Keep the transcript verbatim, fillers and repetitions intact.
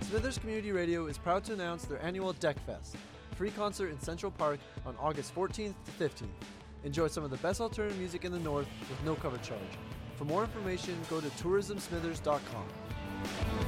Smithers Community Radio is proud to announce their annual Deck Fest, a free concert in Central Park on August fourteenth to fifteenth. Enjoy some of the best alternative music in the North with no cover charge. For more information, go to tourism smithers dot com.